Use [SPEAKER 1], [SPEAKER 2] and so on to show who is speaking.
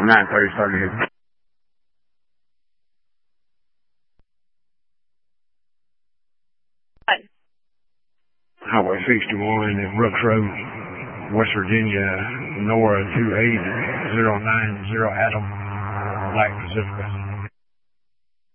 [SPEAKER 1] 9:30 started here. Highway 61 at Brooks Road, West Virginia, Nora 28090 Adam, Black Pacific.